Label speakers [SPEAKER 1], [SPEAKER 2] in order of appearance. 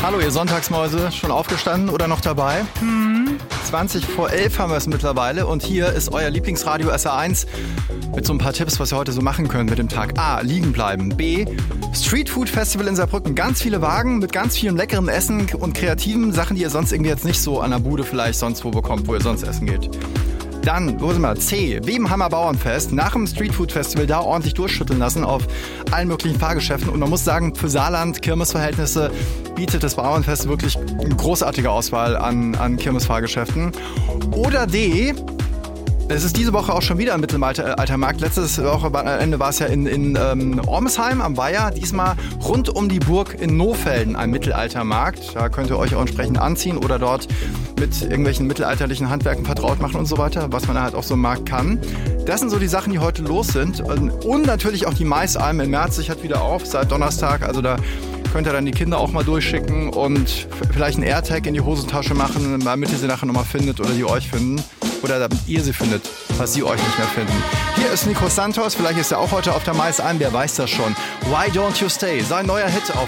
[SPEAKER 1] Hallo ihr Sonntagsmäuse, schon aufgestanden oder noch dabei? 20 vor 11 haben wir es mittlerweile und hier ist euer Lieblingsradio SR1 mit so ein paar Tipps, was ihr heute so machen könnt mit dem Tag. A. Liegen bleiben. B. Street Food Festival in Saarbrücken. Ganz viele Wagen mit ganz vielen leckeren Essen und kreativen Sachen, die ihr sonst irgendwie jetzt nicht so an der Bude vielleicht sonst wo bekommt, wo ihr sonst essen geht. Dann, wo sind wir? C. Webenhammer Bauernfest. Nach dem Street Food Festival da ordentlich durchschütteln lassen auf allen möglichen Fahrgeschäften. Und man muss sagen, für Saarland, Kirmesverhältnisse, bietet das Bauernfest wirklich eine großartige Auswahl an Kirmesfahrgeschäften. Oder D. Es ist diese Woche auch schon wieder ein Mittelaltermarkt. Letztes Wochenende war es ja in Ormesheim am Weiher. Diesmal rund um die Burg in Nohfelden ein Mittelaltermarkt. Da könnt ihr euch auch entsprechend anziehen oder dort mit irgendwelchen mittelalterlichen Handwerken vertraut machen und so weiter, was man halt auch so im Markt kann. Das sind so die Sachen, die heute los sind. Und natürlich auch die Maisalm in Merzig hat wieder auf, seit Donnerstag. Also da könnt ihr dann die Kinder auch mal durchschicken und vielleicht einen AirTag in die Hosentasche machen, damit ihr sie nachher nochmal findet oder die euch finden. Oder damit ihr sie findet, falls sie euch nicht mehr finden. Hier ist Nico Santos, vielleicht ist er auch heute auf der Maisalm, wer weiß das schon. Why Don't You Stay, sein neuer Hit auf